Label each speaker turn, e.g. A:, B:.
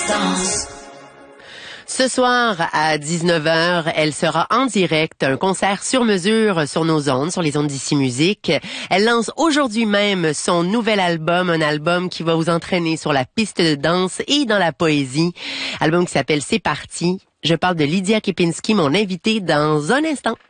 A: Danse.
B: Ce soir, à 19h, elle sera en direct, un concert sur mesure sur nos ondes, sur les ondes d'Ici Musique. Elle lance aujourd'hui même son nouvel album, un album qui va vous entraîner sur la piste de danse et dans la poésie. Album qui s'appelle C'est parti. Je parle de Lydia Kepinski, mon invitée, dans un instant.